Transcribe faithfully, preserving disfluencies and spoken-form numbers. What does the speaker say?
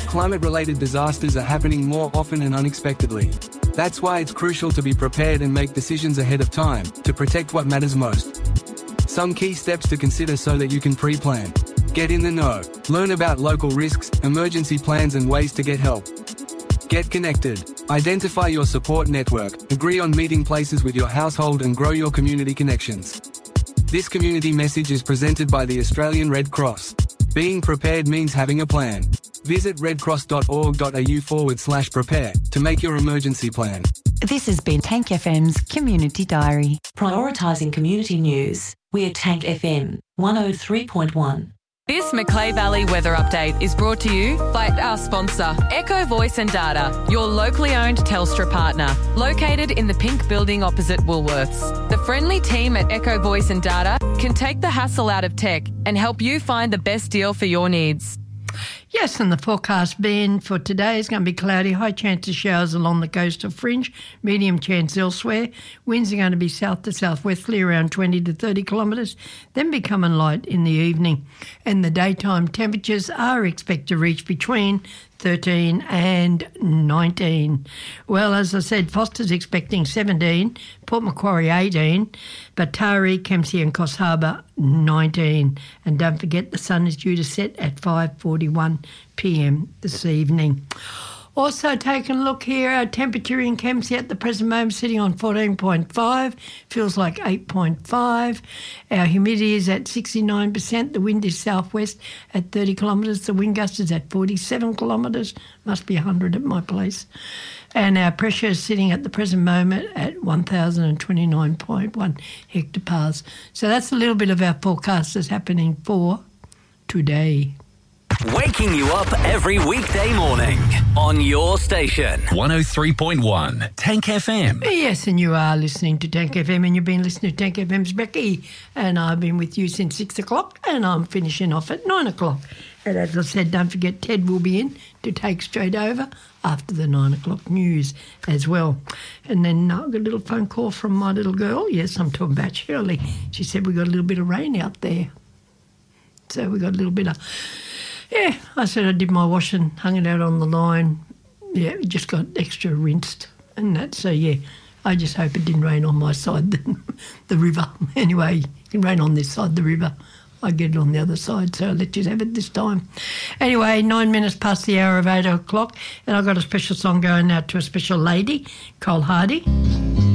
climate-related disasters are happening more often and unexpectedly. That's why it's crucial to be prepared and make decisions ahead of time to protect what matters most. Some key steps to consider so that you can pre-plan. Get in the know. Learn about local risks, emergency plans and ways to get help. Get connected. Identify your support network, agree on meeting places with your household and grow your community connections. This community message is presented by the Australian Red Cross. Being prepared means having a plan. Visit redcross.org.au forward slash prepare to make your emergency plan. This has been Tank F M's Community Diary. Prioritising community news. We're Tank F M one oh three point one. This Macleay Valley weather update is brought to you by our sponsor, Echo Voice and Data, your locally owned Telstra partner, located in the pink building opposite Woolworths. The friendly team at Echo Voice and Data can take the hassle out of tech and help you find the best deal for your needs. Yes, and the forecast being for today is going to be cloudy, high chance of showers along the coastal fringe, medium chance elsewhere. Winds are going to be south to southwesterly around twenty to thirty kilometres, then becoming light in the evening. And the daytime temperatures are expected to reach between thirteen and nineteen. Well, as I said, Foster's expecting seventeen, Port Macquarie eighteen, Batari, Kempsey and Coffs Harbour nineteen. And don't forget the sun is due to set at five forty-one p m this evening. Also taking a look here, our temperature in Kempsey at the present moment sitting on fourteen point five, feels like eight point five. Our humidity is at sixty-nine percent, the wind is southwest at thirty kilometres, the wind gust is at forty-seven kilometres, must be one hundred at my place. And our pressure is sitting at the present moment at one thousand twenty-nine point one hectopascals. So that's a little bit of our forecast that's happening for today. Waking you up every weekday morning on your station. one oh three point one Tank F M. Yes, and you are listening to Tank F M, and you've been listening to Tank F M's Becky, and I've been with you since six o'clock, and I'm finishing off at nine o'clock. And as I said, don't forget Ted will be in to take straight over after the nine o'clock news as well. And then I got a little phone call from my little girl. Yes, I'm talking about Shirley. She said we got a little bit of rain out there. So we got a little bit of... Yeah, I said I did my washing, hung it out on the line. Yeah, it just got extra rinsed and that. So, yeah, I just hope it didn't rain on my side, the, the river. Anyway, it can rain on this side, the river. I get it on the other side, so I'll let you have it this time. Anyway, nine minutes past the hour of eight o'clock, and I've got a special song going out to a special lady, Cole Hardy.